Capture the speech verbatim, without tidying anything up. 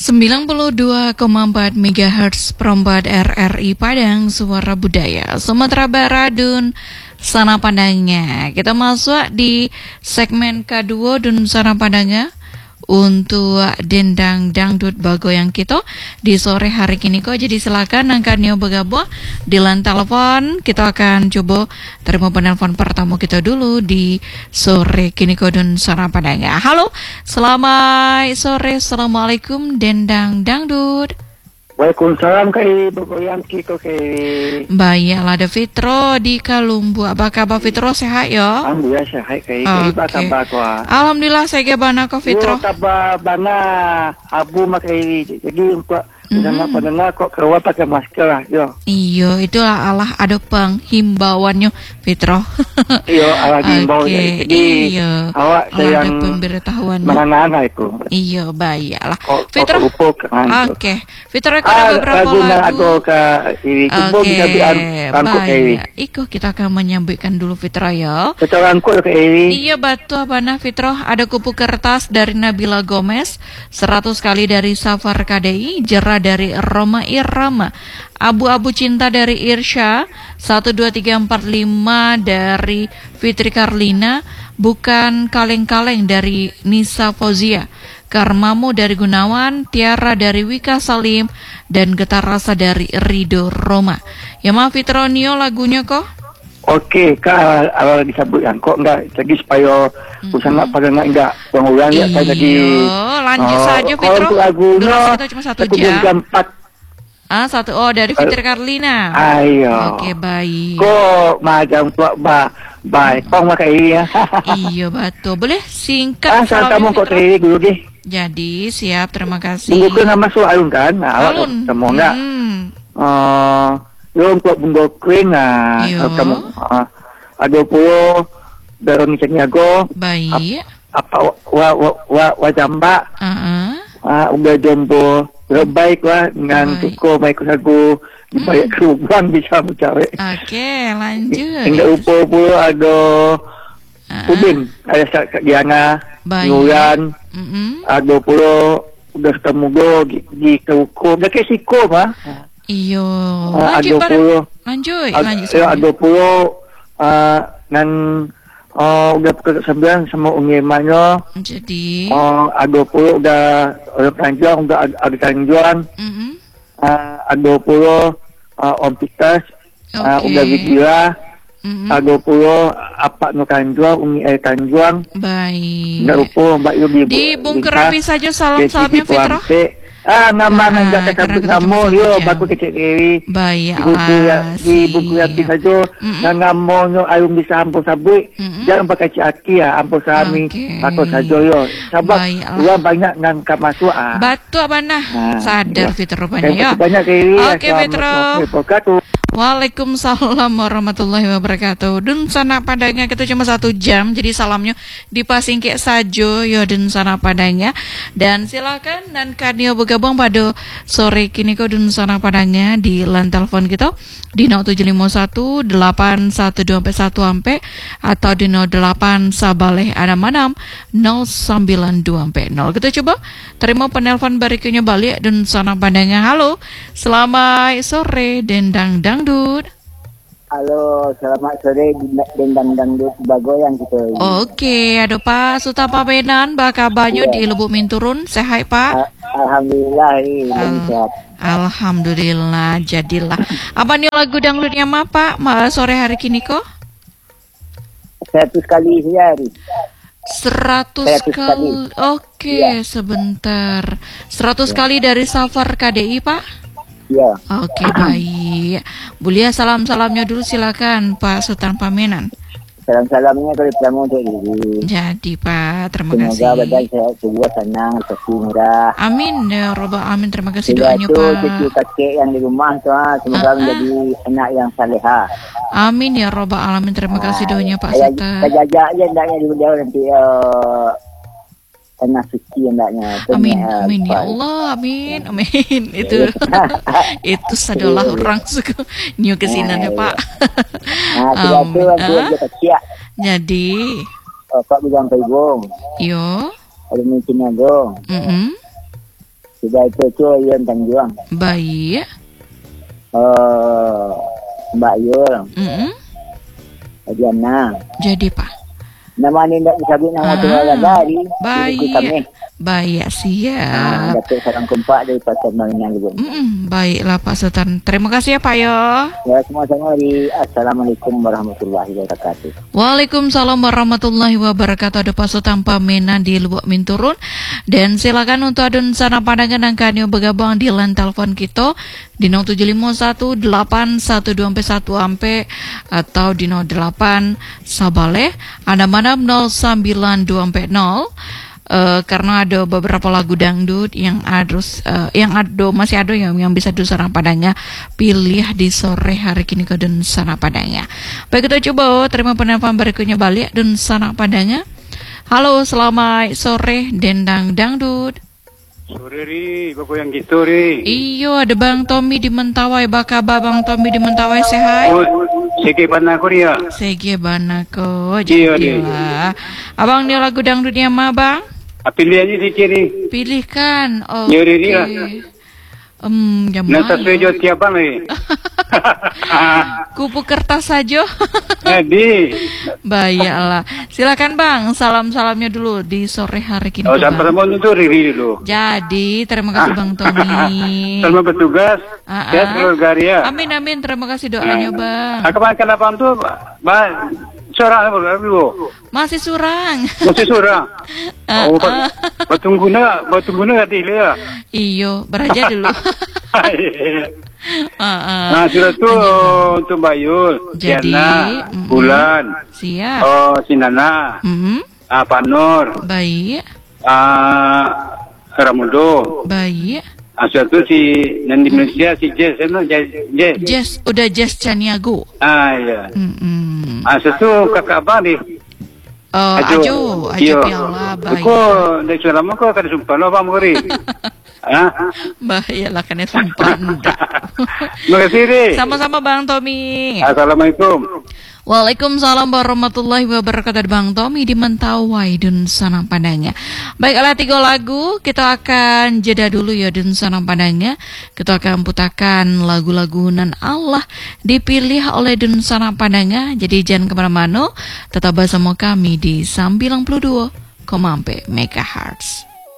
sembilan puluh dua koma empat megahertz Perombat R R I Padang, Suara Budaya Sumatera Barat dan Sana Padangnya. Kita masuk di segmen kedua dan Sana Padangnya untuk dendang dangdut bagoyang kita di sore hari kini kok. Jadi silakan angkatnya bergabung di line telepon. Kita akan coba terima penelpon pertama kita dulu di sore kini kok dan Sana Padangnya. Halo, selamat sore, assalamualaikum dendang dangdut. Waalaikumsalam Kak bagoyang kita Kak. Baiklah, ada Fitro di Kalumbu. Apa kabar Fitro, sehat ya? Alhamdulillah sehat Kak. Apa kabar kau? Alhamdulillah saya gimana kau Fitro? Yo kabar bana abu makai. Jadi untuk jangan pendengar kok keluar pakai masker lah yo. Iyo, itulah Allah ada penghimbauannya Fitro. Iyo, Allah himbau. Okay. Jadi iyo. awak Allah ada yang pemberitahuannya. mana-mana itu. Iyo, baiklah. Kok Fitro. Oke. Okay. Fitro kau ada beberapa lagu. lagu. Ke ini kumpul bisa biar rangkut Kak ini. Iko kita akan menyambutkan dulu Fitro ya. Kita rangkut Kak ini. Iya betul apa nah Fitro, ada kupu kertas dari Nabila Gomez, seratus kali dari Safar K D I, Jera dari Roma Irama, Abu-abu cinta dari Irsya, satu dua tiga empat lima dari Fitri Karlina, Bukan kaleng-kaleng dari Nisa Fauzia, Karmamu dari Gunawan, Tiara dari Wika Salim, dan Getar Rasa dari Rido Roma. Ya maaf Fitronio lagunya kok. Oke, Kak, awal disebut yang kok enggak jadi supaya usaha mm-hmm. pada enggak pengulang ya saya jadi. Lanjut oh, saja Fitro. Lagunya kita cuma satu jam. jam empat. Ah, satu oh dari Fitri Karlina. Ayo. Oke, baik. Kok macam tua ba baik kok makai ya. Iya, betul. Boleh singkat. Ah, saya kamu kok tadi dulu deh. Jadi, siap, terima kasih. Bukan nama so Alun kan? Nah, Alun. Kamu enggak? Hmm. Uh, Yo untuk bumbu kering nah kamu uh, ada puluh dalam Santiago. Baik. Apa wa wa wa, wa jamba. Uh-uh. Ah udah jombo baik lah dengan tuko baik lagu dibayar hmm. kerubuhan bisa mencari. Oke, okay, lanjut. Hingga upo puluh ada uh-uh. Ubin ada Kak Diana Nuran. Mm-hmm. Ada puluh udah ketemu go di, di tuko udah kayak siko mah. Iyo, uh, lanjut pada lanjut, ad, lanjut. Ya, ada puluh uh, dan uh, udah ke sembilan sama ungimannya. Jadi, uh, ada puluh udah ada Tanjuan, udah ada, ada Tanjuan. Mm-hmm. Uh, ada puluh uh, Om Pitas, okay. uh, udah Vigila. Mm-hmm. Ada puluh apa nu Tanjuan, Umi El Tanjuan. Baik. Nggak lupa Mbak Yubi. Di bungker rapi saja salam-salamnya Fitro. Ah, nama ah, enggak kesambut kamu yo baku kecil dewi. Baiklah. Di buku yang bisa jo dan ngamonyo ayum bisa ampun sabui. Jangan pakai ciaki ya ampun sami atau sajo yo. Sabar. Dua banyak ngangkat masuk ah. Batu apa nah? Sadar Fitro banyak ya. Banyak dewi. Oke Fitro. Waalaikumsalam warahmatullahi wabarakatuh. Dun Sana Padangnya kita cuma satu jam, jadi salamnya dipasingke sajo yo dun Sana Padangnya. Dan silakan dan kanio bergabung pada sore kini kok dun Sana Padangnya di line telepon kita di nol tujuh lima satu delapan satu dua satu ampe atau di nol delapan sabaleh ada manam nol sembilan dua ampe nol. Kita coba terima penelpon berikutnya balik dun Sana Padangnya. Halo, selamat sore dendang dang dangdut. Halo, selamat sore dendang dangdut bagoyang gitu. Oke, ada Pak Sutapa Benan, bakabanyo yeah. Di Lubuk Minturun, sehat Pak? Alhamdulillah, Al Alhamdulillah, jadilah. Apa nih lagu dangdutnya mah Pak? Ma sore hari kini kok? Seratus kali sehari. Seratus kali. Oke, yeah. Sebentar. Seratus yeah. kali dari Safar K D I Pak? Ya. Oke, baik. Bulia salam-salamnya dulu silakan Pak Sultan Pamenan. Salam-salamnya kalau kamu dari. Jadi Pak, terima Semoga kasih. Semoga badan sehat semua, senang, rezeki murah. Amin ya robbal alamin. Terima kasih Bila doanya itu, Pak. cucu kakek yang di rumah tuh, semoga uh-uh. menjadi anak yang salehah. Amin ya robbal alamin. Terima kasih doanya Pak Sultan. Saya jajak aja hendaknya di beliau nanti. Uh, Tanah suci hendaknya. Amin, amin ya Allah, amin, amin. Itu, itu adalah orang suku new kesinan ya Pak. Nah, itu aku kecil. Jadi, Pak bilang ke Ibu. Yo. Ada mungkin Ibu. Mm-hmm. Sudah itu tu yang Tanjuang. Baik. Uh, Mbak Yul. Mm-mm. Diana. Jadi Pak. Nama ni tak disabit nama tu Ah, dari. baik. Baik, siap. Datuk sarang kumpak dari Pasar Maringan Lubuk. Mm-mm, baiklah Pak Sultan. Terima kasih ya Pak yo. Ya, sama-sama di Assalamualaikum warahmatullahi wabarakatuh. Waalaikumsalam warahmatullahi wabarakatuh. Ada Pak Sultan Pamena di Lubuk Minturun. Dan silakan untuk adun sana pandangan dan kanyo bergabung di line telepon kita di nol tujuh lima satu delapan satu dua satu ampe atau di nol delapan Sabale. Ada mana nol sembilan dua nol. Uh, karena ada beberapa lagu dangdut yang adus, uh, yang ada masih ada yang yang bisa disana padanya pilih di sore hari kini ke dan sana padanya. Baik, kita coba terima penelpon berikutnya balik dan sana padanya. Halo, selamat sore Dendang Dangdut. Sore ri, bapak yang gitu ri. Iyo, ada Bang Tommy di Mentawai. Bakaba Bang Tommy di Mentawai, sehat? Oh, sege bana ko ria. Sege banako, Iya, jadilah. Abang ni lagu dangdutnya mah bang? Pilihannya di kiri. Pilihkan. Oh, Iya, ri, ri, lah. Um, Nasa sejo tiap bang ri. Kupu kertas saja. Jadi. Baiklah. Silakan Bang, salam-salamnya dulu di sore hari kini. Oh, sampai sama itu ri dulu. Jadi, terima kasih Bang Tommy. Selamat bertugas. Ah, Sehat ah. keluarga ria. Amin amin, terima kasih doanya Bang. Akaban kenapa tu? Ba, seorang apa dulu? Masih surang. Masih seorang. Ah, Oh, ah. batungguna, batungguna hati dia. Iyo, beraja dulu. Ah, ah. Nah, sudah tu untuk Bayul, Jadi, Diana, mm-mm. Bulan, Siap. oh Sinana, Mhm. ah Pak Nur, Baik, ah Ramudo, baik. ah sudah tu si dan di Indonesia si Jess, emang Jess, Jess. Jess, udah Jess Caniago. Ah ya, Mm-mm. ah sudah tu kakak abang ni. Oh, ajo, ajo Iya. piala, baik. Aku dari selama kau kada sumpah lo abang mengeri. Ah, Baiklah, kena sumpah. terima kasih Ri. Sama-sama Bang Tommy. Assalamualaikum. Waalaikumsalam warahmatullahi wabarakatuh. Bang Tommy di Mentawai dan sana padanya. Baiklah, tiga lagu kita akan jeda dulu ya dan sana padanya. Kita akan putarkan lagu-lagu nan Allah dipilih oleh dan sana padanya. Jadi jangan kemana-mana, tetap bersama kami di sembilan puluh dua koma empat Megahertz.